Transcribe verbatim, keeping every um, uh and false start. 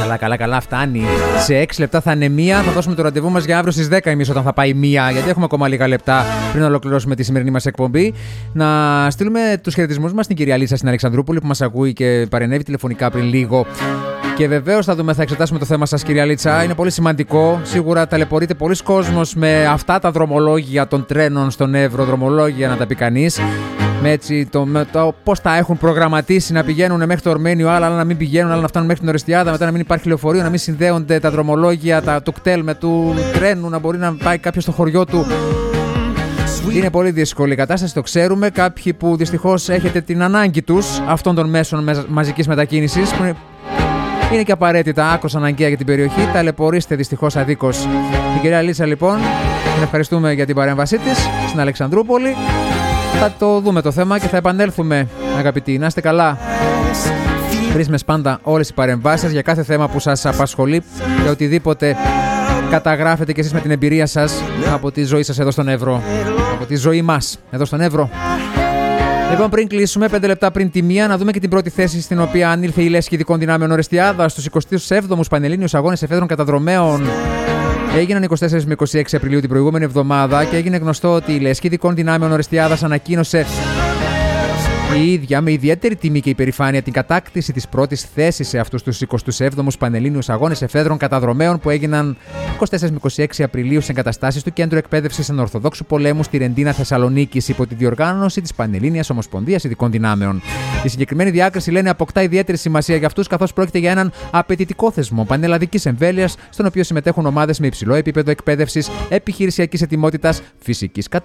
Καλά, καλά, καλά, φτάνει. Σε έξι λεπτά θα είναι μία. Θα δώσουμε το ραντεβού μας για αύριο στις δέκα εμείς όταν θα πάει μία. Γιατί έχουμε ακόμα λίγα λεπτά πριν να ολοκληρώσουμε τη σημερινή μας εκπομπή. Να στείλουμε τους χαιρετισμούς μας στην κυρία Λίτσα στην Αλεξανδρούπολη που μας ακούει και παρενέβη τηλεφωνικά πριν λίγο. Και βεβαίως θα δούμε, θα εξετάσουμε το θέμα σας, κυρία Λίτσα. Είναι πολύ σημαντικό. Σίγουρα ταλαιπωρείται πολλοί κόσμος με αυτά τα δρομολόγια των τρένων στον Εύρο. Δρομολόγια, να τα πει κανείς. Με έτσι το, με το πώς τα έχουν προγραμματίσει να πηγαίνουν μέχρι το Ορμένιο, άλλα, άλλα να μην πηγαίνουν, άλλα να φτάνουν μέχρι την Ορεστιάδα, μετά να μην υπάρχει λεωφορείο, να μην συνδέονται τα δρομολόγια, τα, το κτέλ με του τρένου, να μπορεί να πάει κάποιος στο χωριό του. Είναι πολύ δύσκολη η κατάσταση, το ξέρουμε. Κάποιοι που δυστυχώς έχετε την ανάγκη τους αυτών των μέσων μαζικής μετακίνησης, που είναι, είναι και απαραίτητα, άκρως αναγκαία για την περιοχή, ταλαιπωρείστε δυστυχώς αδίκως. Την κυρία Λίτσα λοιπόν, την ευχαριστούμε για την παρέμβασή της στην Αλεξανδρούπολη. Θα το δούμε το θέμα και θα επανέλθουμε, αγαπητοί. Να είστε καλά. Χρήσιμες πάντα όλες οι παρεμβάσεις για κάθε θέμα που σας απασχολεί και οτιδήποτε καταγράφετε κι εσείς με την εμπειρία σας από τη ζωή σας εδώ στον Εύρο. Από τη ζωή μας εδώ στον Εύρο. Λοιπόν, πριν κλείσουμε, πέντε λεπτά πριν τη μία, να δούμε και την πρώτη θέση στην οποία ανήλθε η Λέσχη Ειδικών Δυνάμεων Ορεστιάδα στους εικοστούς έβδομους Πανελλήνιους Αγώνες Εφέδρων Καταδρομέων. Έγιναν εικοστή τέσσερις με είκοσι έξι Απριλίου την προηγούμενη εβδομάδα και έγινε γνωστό ότι η Λέσχη Ειδικών Δυνάμεων Ορεστιάδας ανακοίνωσε η ίδια με ιδιαίτερη τιμή και υπερηφάνεια την κατάκτηση της πρώτης θέσης σε αυτούς τους εικοστούς έβδομους Πανελλήνιους Αγώνες Εφέδρων Καταδρομέων που έγιναν εικοστή τέσσερις με είκοσι έξι Απριλίου σε εγκαταστάσεις του Κέντρου Εκπαίδευσης Ανορθοδόξου Πολέμου στη Ρεντίνα Θεσσαλονίκης υπό τη διοργάνωση της Πανελλήνιας Ομοσπονδίας Ειδικών Δυνάμεων. Η συγκεκριμένη διάκριση, λένε, αποκτά ιδιαίτερη σημασία για αυτούς καθώς πρόκειται για έναν απαιτητικό θεσμό πανελλαδικής εμβέλειας στον οποίο συμμετέχουν ομάδες με υψηλό επίπεδο εκπαίδευσης, επιχειρησιακής ετοιμότητας, φυσικής